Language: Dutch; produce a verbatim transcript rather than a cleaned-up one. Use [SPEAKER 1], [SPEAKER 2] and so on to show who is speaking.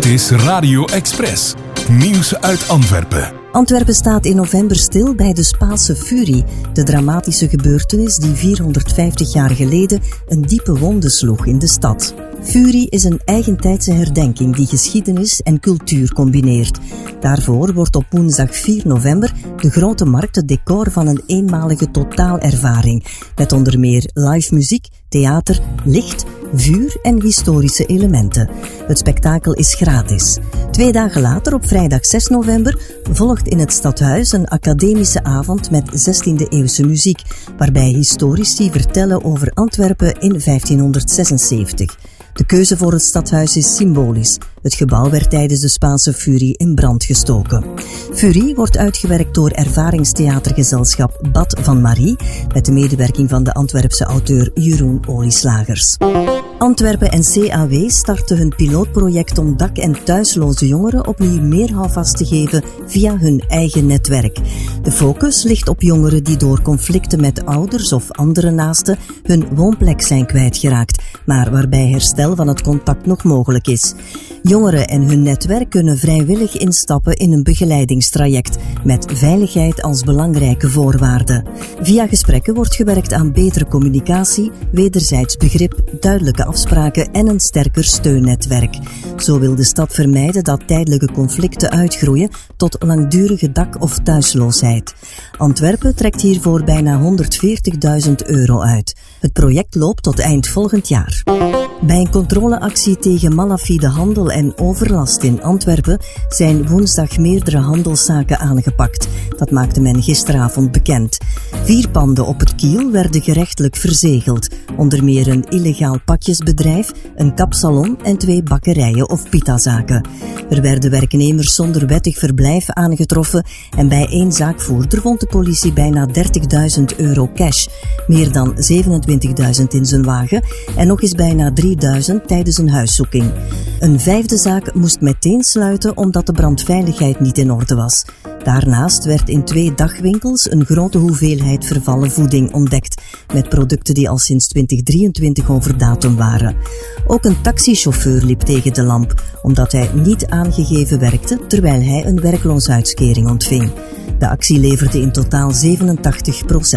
[SPEAKER 1] Dit is Radio Express. Nieuws uit Antwerpen.
[SPEAKER 2] Antwerpen staat in november stil bij de Spaanse Furie, de dramatische gebeurtenis die vierhonderdvijftig jaar geleden een diepe wonde sloeg in de stad. Furie is een eigentijdse herdenking die geschiedenis en cultuur combineert. Daarvoor wordt op woensdag vier november de Grote Markt het decor van een eenmalige totaalervaring, met onder meer live muziek, theater, licht, vuur en historische elementen. Het spektakel is gratis. Twee dagen later, op vrijdag zes november, volgt in het stadhuis een academische avond met zestiende-eeuwse muziek, waarbij historici vertellen over Antwerpen in vijftienhonderdzesenzeventig. De keuze voor het stadhuis is symbolisch. Het gebouw werd tijdens de Spaanse Furie in brand gestoken. Furie wordt uitgewerkt door ervaringstheatergezelschap Bad van Marie, met de medewerking van de Antwerpse auteur Jeroen Olieslagers. Antwerpen en C A W starten hun pilootproject om dak- en thuisloze jongeren opnieuw meer houvast te geven via hun eigen netwerk. De focus ligt op jongeren die door conflicten met ouders of andere naasten hun woonplek zijn kwijtgeraakt, maar waarbij herstel van het contact nog mogelijk is. Jongeren en hun netwerk kunnen vrijwillig instappen in een begeleidingstraject, met veiligheid als belangrijke voorwaarde. Via gesprekken wordt gewerkt aan betere communicatie, wederzijds begrip, duidelijke afspraken en een sterker steunnetwerk. Zo wil de stad vermijden dat tijdelijke conflicten uitgroeien tot langdurige dak- of thuisloosheid. Antwerpen trekt hiervoor bijna honderdveertigduizend euro uit. Het project loopt tot eind volgend jaar. Bij een controleactie tegen malafide handel en overlast in Antwerpen zijn woensdag meerdere handelszaken aangepakt. Dat maakte men gisteravond bekend. Vier panden op het Kiel werden gerechtelijk verzegeld. Onder meer een illegaal pakjesbedrijf, een kapsalon en twee bakkerijen of pitazaken. Er werden werknemers zonder wettig verblijf aangetroffen en bij één zaakvoerder vond de politie bijna dertigduizend euro cash. Meer dan zevenentwintigduizend in zijn wagen en nog eens bijna drieduizend tijdens een huiszoeking. Een vijfde zaak moest meteen sluiten omdat de brandveiligheid niet in orde was. Daarnaast werd in twee dagwinkels een grote hoeveelheid vervallen voeding ontdekt, met producten die al sinds twintig drieëntwintig over datum waren. Ook een taxichauffeur liep tegen de lamp, omdat hij niet aangegeven werkte terwijl hij een werkloosheidskering ontving. De actie leverde in totaal zevenentachtig procent